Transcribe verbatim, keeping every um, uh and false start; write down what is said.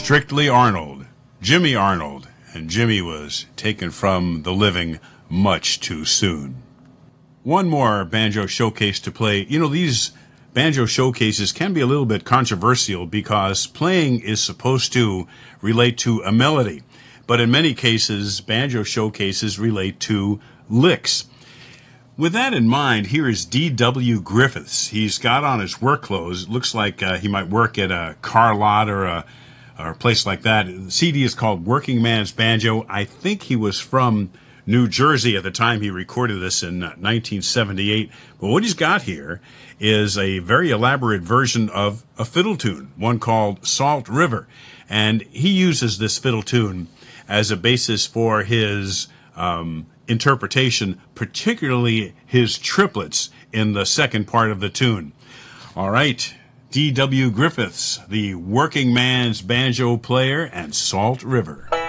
Strictly Arnold, Jimmy Arnold, and Jimmy was taken from the living much too soon. One more banjo showcase to play. You know, these banjo showcases can be a little bit controversial because playing is supposed to relate to a melody, but in many cases, banjo showcases relate to licks. With that in mind, here is D W Griffiths. He's got on his work clothes. It looks like uh, he might work at a car lot or a, or a place like that. The C D is called Working Man's Banjo. I think he was from New Jersey at the time he recorded this in uh, nineteen seventy-eight. But what he's got here is a very elaborate version of a fiddle tune, one called Salt River. And he uses this fiddle tune as a basis for his um, interpretation, particularly his triplets in the second part of the tune. All right, D W Griffiths, the Working Man's Banjo Player, and Salt River.